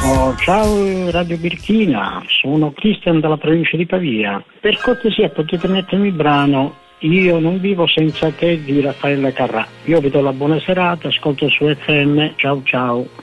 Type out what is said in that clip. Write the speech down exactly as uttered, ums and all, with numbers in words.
Oh, ciao Radio Birchina, sono Cristian dalla provincia di Pavia. Per cortesia potete mettermi il brano Io non vivo senza te di Raffaella Carrà. Io vi do la buona serata, ascolto su F M, ciao ciao.